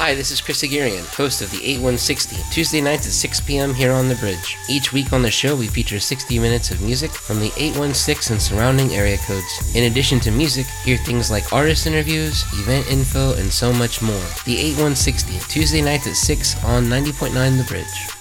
Hi, this is Chris Aguirre, host of the 8160, Tuesday nights at 6 p.m. here on The Bridge. Each week on the show, we feature 60 minutes of music from the 816 and surrounding area codes. In addition to music, hear things like artist interviews, event info, and so much more. The 8160, Tuesday nights at 6 on 90.9 The Bridge.